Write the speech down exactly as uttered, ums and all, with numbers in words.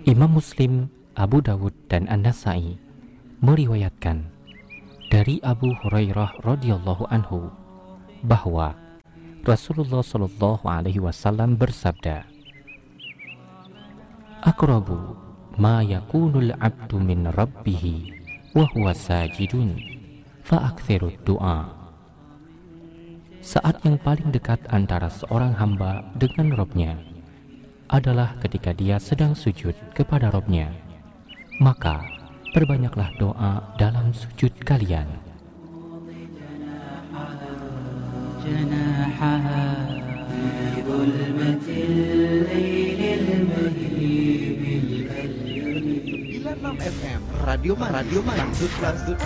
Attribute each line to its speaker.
Speaker 1: Imam Muslim, Abu Dawud, dan An-Nasa'i meriwayatkan dari Abu Hurairah radhiyallahu anhu bahwa Rasulullah shallallahu alaihi wasallam bersabda, "Aqrabu ma yakunul abdu min rabbih wa huwa sajidun fa'aktsirud du'a." Saat yang paling dekat antara seorang hamba dengan Robnya adalah ketika dia sedang sujud kepada Robnya, maka perbanyaklah doa dalam sujud kalian.
Speaker 2: sembilan puluh enam F M Radio Man, Radio Man,